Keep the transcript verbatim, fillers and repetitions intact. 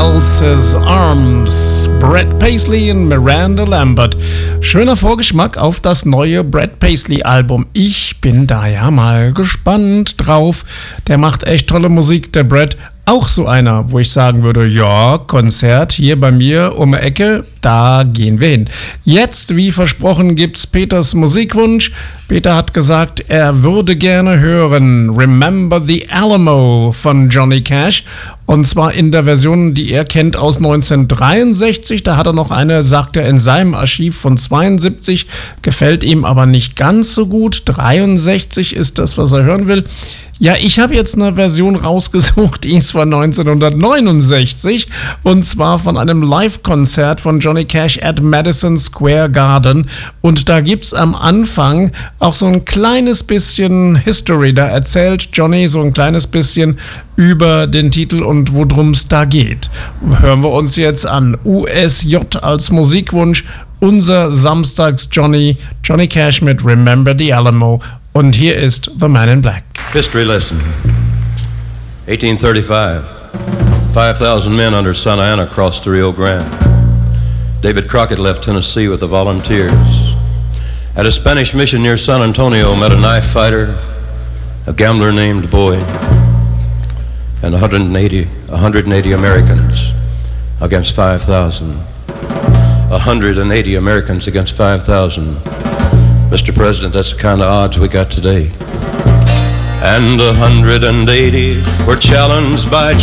Else's Arms, Brad Paisley und Miranda Lambert. Schöner Vorgeschmack auf das neue Brad Paisley-Album. Ich bin da ja mal gespannt drauf. Der macht echt tolle Musik, der Brad. Auch so einer, wo ich sagen würde, ja, Konzert hier bei mir um die Ecke, da gehen wir hin. Jetzt, wie versprochen, gibt's Peters Musikwunsch. Peter hat gesagt, er würde gerne hören Remember the Alamo von Johnny Cash. Und zwar in der Version, die er kennt aus neunzehnhundertdreiundsechzig. Da hat er noch eine, sagt er, in seinem Archiv von zweiundsiebzig. Gefällt ihm aber nicht ganz so gut. dreiundsechzig ist das, was er hören will. Ja, ich habe jetzt eine Version rausgesucht, die ist von neunzehnhundertneunundsechzig und zwar von einem Live-Konzert von Johnny Cash at Madison Square Garden und da gibt's am Anfang auch so ein kleines bisschen History, da erzählt Johnny so ein kleines bisschen über den Titel und worum es da geht. Hören wir uns jetzt an, U S J als Musikwunsch, unser Samstags-Johnny, Johnny Cash mit Remember the Alamo. Und hier ist The Man in Black. History lesson. eighteen thirty-five. five thousand men under Santa Anna crossed the Rio Grande. David Crockett left Tennessee with the volunteers. At a Spanish mission near San Antonio, met a knife fighter, a gambler named Boyd, and one hundred eighty, one hundred eighty Americans against five thousand. one hundred eighty Americans against five thousand. Mister President, that's the kind of odds we got today. And one hundred eighty were challenged by